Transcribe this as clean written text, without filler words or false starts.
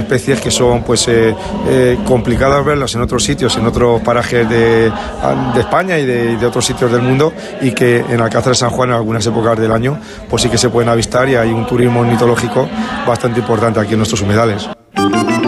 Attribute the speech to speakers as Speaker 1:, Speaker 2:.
Speaker 1: especies que son pues complicadas verlas en otros sitios, en otros parajes de España y de otros sitios del mundo, y que en Alcázar de San Juan en algunas épocas del año pues sí que se pueden avistar, y hay un turismo ornitológico bastante importante aquí en nuestros humedales.